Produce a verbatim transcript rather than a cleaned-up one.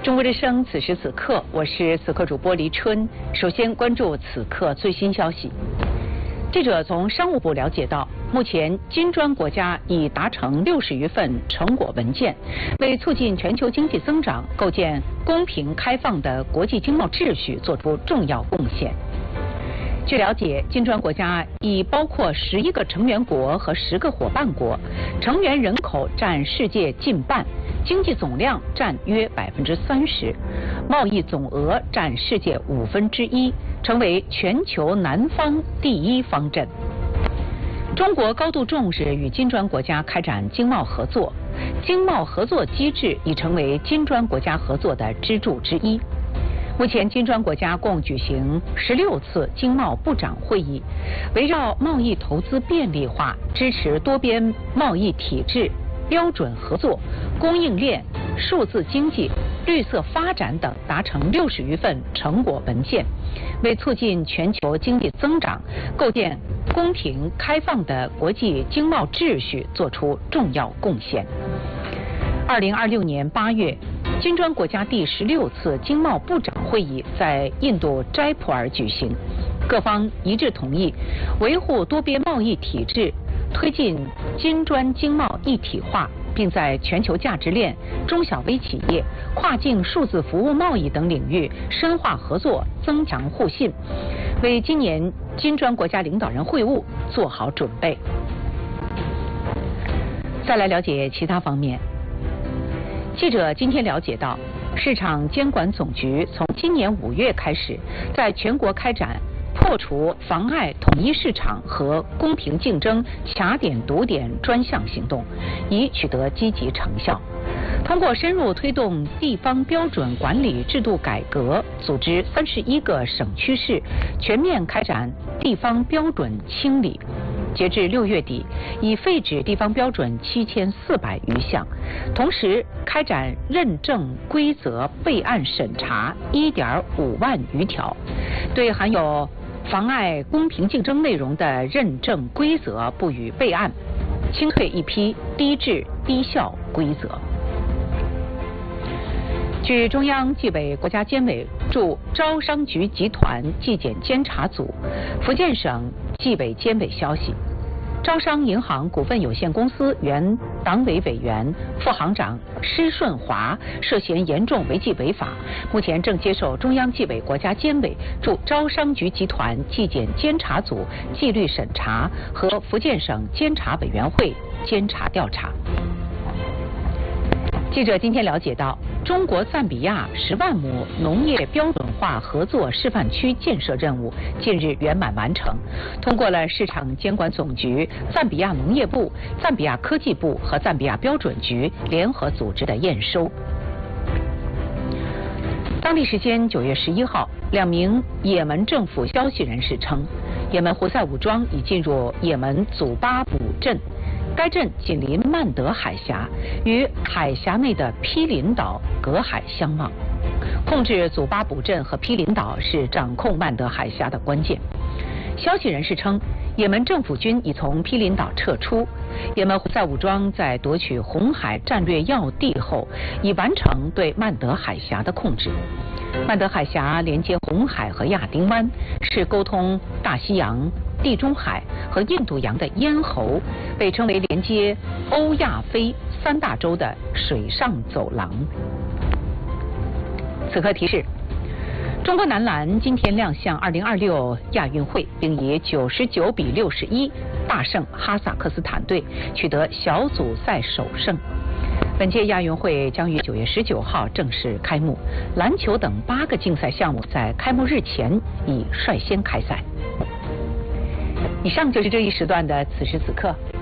中国之声此时此刻，我是此刻主播黎春。首先关注此刻最新消息。记者从商务部了解到，目前金砖国家已达成六十余份成果文件，为促进全球经济增长、构建公平开放的国际经贸秩序作出重要贡献。据了解，金砖国家已包括十一个成员国和十个伙伴国，成员人口占世界近半，经济总量占约百分之三十，贸易总额占世界五分之一，成为全球南方第一方阵。中国高度重视与金砖国家开展经贸合作，经贸合作机制已成为金砖国家合作的支柱之一。目前，金砖国家共举行十六次经贸部长会议，围绕贸易投资便利化、支持多边贸易体制、标准合作、供应链、数字经济、绿色发展等达成六十余份成果文件，为促进全球经济增长、构建公平开放的国际经贸秩序作出重要贡献。二零二六年八月，金砖国家第十六次经贸部长会议在印度斋普尔举行，各方一致同意维护多边贸易体制，推进金砖经贸一体化，并在全球价值链、中小微企业、跨境数字服务贸易等领域深化合作，增强互信，为今年金砖国家领导人会晤做好准备。再来了解其他方面。记者今天了解到，市场监管总局从今年五月开始，在全国开展破除妨碍统一市场和公平竞争卡点堵点专项行动，已取得积极成效。通过深入推动地方标准管理制度改革，组织三十一个省区市全面开展地方标准清理。截至六月底，已废止地方标准七千四百余项，同时开展认证规则备案审查一点五万余条，对含有妨碍公平竞争内容的认证规则不予备案，清退一批低质低效规则。据中央纪委国家监委驻招商局集团纪检监察组、福建省纪委监委消息，招商银行股份有限公司原党委委员、副行长施顺华涉嫌严重违纪违法，目前正接受中央纪委国家监委驻招商局集团纪检监察组纪律审查和福建省监察委员会监察调查。记者今天了解到，中国赞比亚十万亩农业标准化合作示范区建设任务近日圆满完成，通过了市场监管总局、赞比亚农业部、赞比亚科技部和赞比亚标准局联合组织的验收。当地时间九月十一号，两名也门政府消息人士称，也门胡塞武装已进入也门祖巴卜镇。该镇紧邻曼德海峡，与海峡内的毗邻岛隔海相望。控制祖巴卜镇和毗邻岛是掌控曼德海峡的关键。消息人士称，也门政府军已从毗邻岛撤出。也门胡塞武装在夺取红海战略要地后，已完成对曼德海峡的控制。曼德海峡连接红海和亚丁湾，是沟通大西洋、地中海和印度洋的咽喉，被称为连接欧亚非三大洲的水上走廊。此刻提示：中国男篮今天亮相二零二六亚运会，并以九十九比六十一大胜哈萨克斯坦队，取得小组赛首胜。本届亚运会将于九月十九号正式开幕，篮球等八个竞赛项目在开幕日前已率先开赛。以上就是这一时段的此时此刻。